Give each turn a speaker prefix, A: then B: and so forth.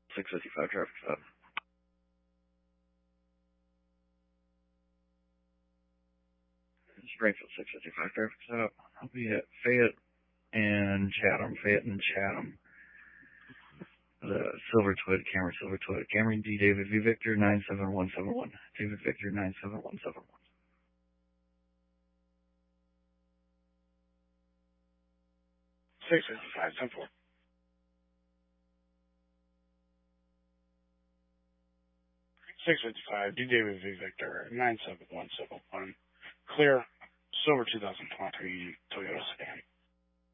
A: 655 traffic stop. Springfield 655 traffic stop. I'll be at Fayette and Chatham. The Silver Twid, Camry D. David V. Victor 97171. David Victor 97171.
B: 655, 10-4. 655, D. David V. Victor 97171. Clear, silver 2023 Toyota sedan.